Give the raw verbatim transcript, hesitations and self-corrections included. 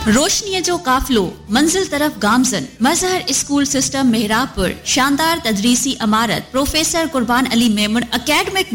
रोशनी जो काफिलो मंजिल तरफ गामजन मजहर स्कूल सिस्टम मेहराबपुर शानदार तदरीसी इमारत प्रोफेसर कुर्बान अली मेमन एकेडमिक